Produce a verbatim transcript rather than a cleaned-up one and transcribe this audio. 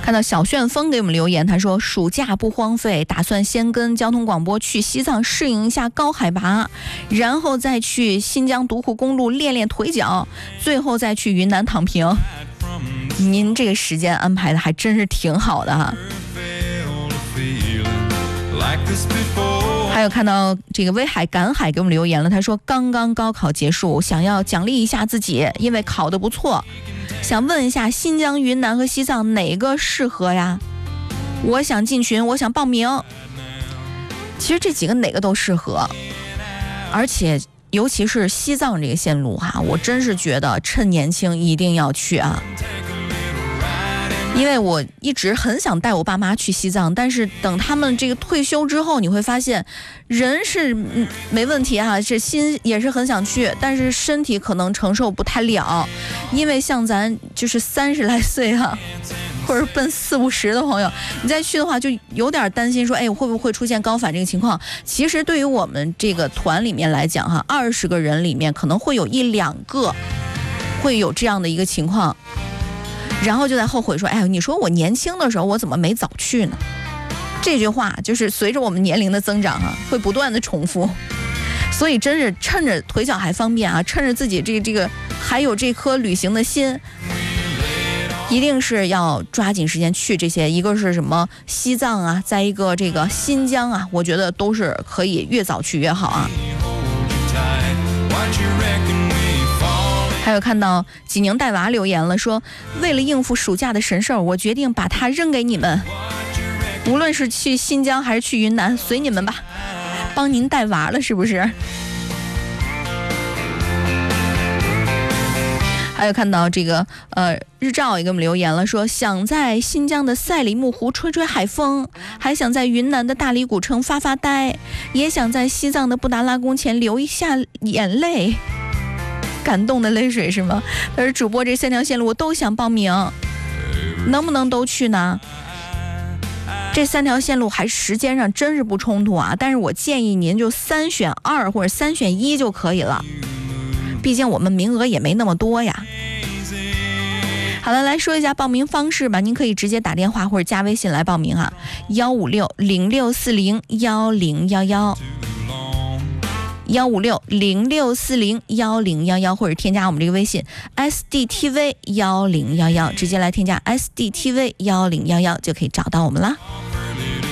看到小旋风给我们留言，他说暑假不荒废，打算先跟交通广播去西藏适应一下高海拔，然后再去新疆独库公路练练腿脚，最后再去云南躺平。您这个时间安排的还真是挺好的哈。还有看到这个威海赶海给我们留言了，他说刚刚高考结束，想要奖励一下自己，因为考得不错，想问一下新疆、云南和西藏哪个适合呀？我想进群，我想报名。其实这几个哪个都适合，而且尤其是西藏这个线路哈，我真是觉得趁年轻一定要去啊。因为我一直很想带我爸妈去西藏，但是等他们这个退休之后，你会发现人是嗯没问题哈，这心也是很想去，但是身体可能承受不太了。因为像咱就是三十来岁哈、啊，或者奔四五十的朋友，你再去的话就有点担心说，哎，会不会出现高反这个情况？其实对于我们这个团里面来讲哈，二十个人里面可能会有一两个会有这样的一个情况。然后就在后悔说，哎，你说我年轻的时候我怎么没早去呢？这句话就是随着我们年龄的增长啊，会不断的重复。所以真是趁着腿脚还方便啊，趁着自己这个这个还有这颗旅行的心，一定是要抓紧时间去这些。一个是什么西藏啊，再一个这个新疆啊，我觉得都是可以越早去越好啊。还有看到济宁带娃留言了，说为了应付暑假的神事儿，我决定把它扔给你们，无论是去新疆还是去云南，随你们吧，帮您带娃了是不是？还有看到这个呃日照也给我们留言了，说想在新疆的赛里木湖吹吹海风，还想在云南的大理古城发发呆，也想在西藏的布达拉宫前流一下眼泪，感动的泪水是吗？但是主播这三条线路我都想报名，能不能都去呢？这三条线路还时间上真是不冲突啊，但是我建议您就三选二或者三选一就可以了，毕竟我们名额也没那么多呀。好了，来说一下报名方式吧，您可以直接打电话或者加微信来报名啊，幺五六零六四零幺零幺幺。幺五六零六四零幺零幺幺，或者添加我们这个微信 S D T V 幺零幺幺，直接来添加 S D T V 幺零幺幺就可以找到我们啦。